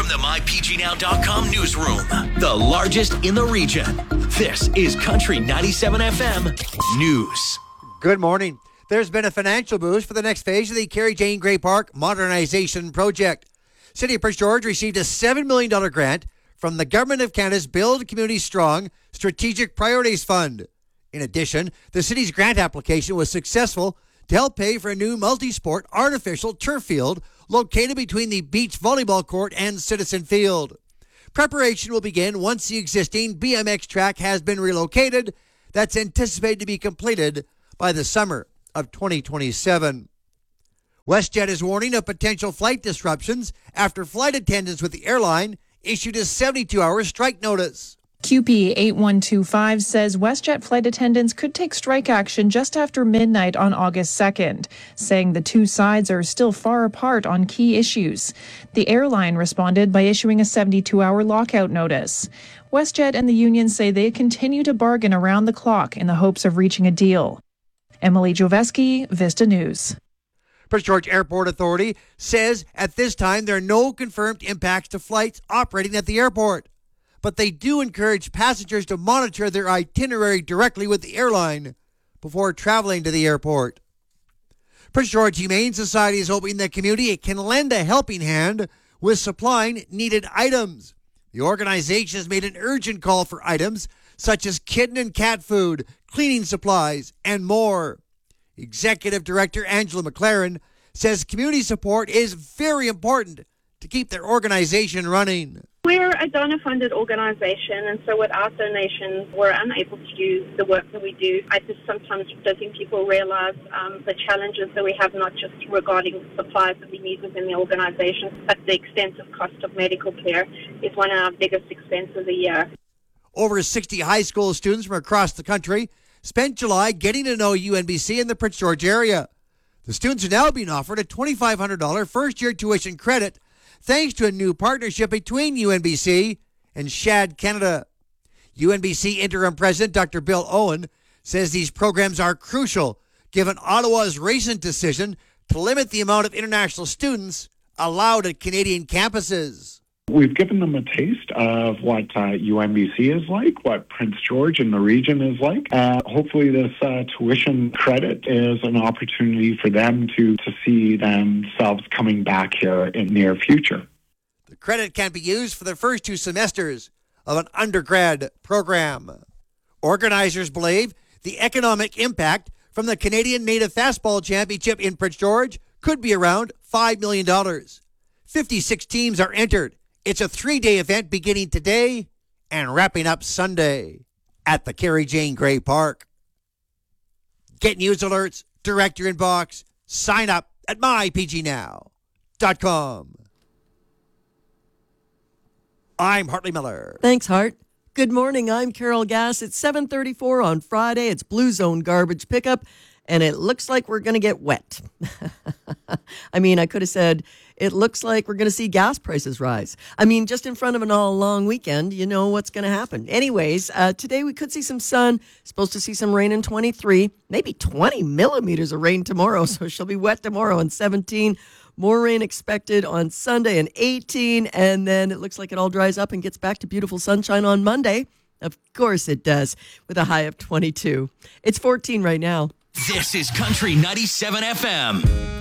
From the MyPGNow.com newsroom, the largest in the region, this is Country 97 FM News. Good morning. There's been a financial boost for the next phase of the Carrie Jane Gray Park modernization project. City of Prince George received a $7 million grant from the Government of Canada's Build Community Strong Strategic Priorities Fund. In addition, the city's grant application was successful to help pay for a new multi-sport artificial turf field located between the beach volleyball court and Citizen Field. Preparation will begin once the existing BMX track has been relocated. That's anticipated to be completed by the summer of 2027. WestJet is warning of potential flight disruptions after flight attendants with the airline issued a 72-hour strike notice. QP 8125 says WestJet flight attendants could take strike action just after midnight on August 2nd, saying the two sides are still far apart on key issues. The airline responded by issuing a 72-hour lockout notice. WestJet and the union say they continue to bargain around the clock in the hopes of reaching a deal. Emily Joveski, Vista News. Prince George Airport Authority says at this time there are no confirmed impacts to flights operating at the airport, but they do encourage passengers to monitor their itinerary directly with the airline before traveling to the airport. Prince George Humane Society is hoping the community can lend a helping hand with supplying needed items. The organization has made an urgent call for items such as kitten and cat food, cleaning supplies, and more. Executive Director Angela McLaren says community support is very important to keep their organization running. We're a donor-funded organization, and so without donations, we're unable to do the work that we do. I just sometimes don't think people realize the challenges that we have, not just regarding supplies that we need within the organization, but the extensive cost of medical care is one of our biggest expenses a year. Over 60 high school students from across the country spent July getting to know UNBC in the Prince George area. The students are now being offered a $2,500 first-year tuition credit thanks to a new partnership between UNBC and SHAD Canada. UNBC Interim President Dr. Bill Owen says these programs are crucial given Ottawa's recent decision to limit the amount of international students allowed at Canadian campuses. We've given them a taste of what UNBC is like, what Prince George and the region is like. Hopefully this tuition credit is an opportunity for them to see themselves coming back here in the near future. The credit can be used for the first 2 semesters of an undergrad program. Organizers believe the economic impact from the Canadian Native Fastball Championship in Prince George could be around $5 million. 56 teams are entered. It's a 3-day event beginning today and wrapping up Sunday at the Carrie Jane Gray Park. Get news alerts, direct your inbox, sign up at mypgnow.com. I'm Hartley Miller. Thanks, Hart. Good morning. I'm Carol Gass. It's 7:34 on Friday. It's Blue Zone garbage pickup, and it looks like we're going to get wet. I mean, I could have said it looks like we're going to see gas prices rise. I mean, just in front of an all-long weekend, you know what's going to happen. Anyways, today we could see some sun. Supposed to see some rain in 23, maybe 20 millimeters of rain tomorrow, so she'll be wet tomorrow on 17. More rain expected on Sunday and 18, and then it looks like it all dries up and gets back to beautiful sunshine on Monday. Of course it does, with a high of 22. It's 14 right now. This is Country 97 FM.